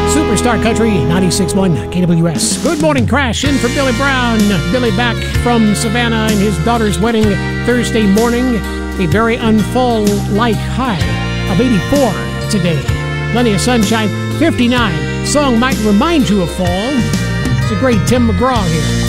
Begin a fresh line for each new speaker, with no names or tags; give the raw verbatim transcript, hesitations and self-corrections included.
Superstar Country, ninety-six point one K W S. Good morning crash in for Billy Brown. Billy back from Savannah and his daughter's wedding Thursday morning. A very unfall-like high of eighty-four today. Plenty of sunshine, fifty-nine. Song might remind you of fall. It's a great Tim McGraw here.